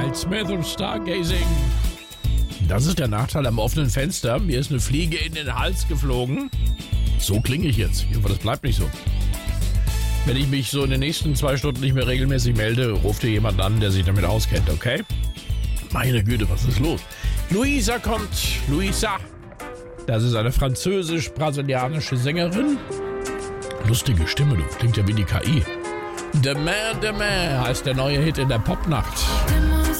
Miles Smith und Stargazing. Das ist der Nachteil am offenen Fenster. Mir ist eine Fliege in den Hals geflogen. So klinge ich jetzt, aber das bleibt nicht so. Wenn ich mich so in den nächsten 2 Stunden nicht mehr regelmäßig melde, ruft hier jemand an, der sich damit auskennt, okay? Meine Güte, was ist los? Luisa kommt. Luisa. Das ist eine französisch-brasilianische Sängerin. Lustige Stimme, du. Klingt ja wie die KI. Demain, Demain heißt der neue Hit in der Popnacht.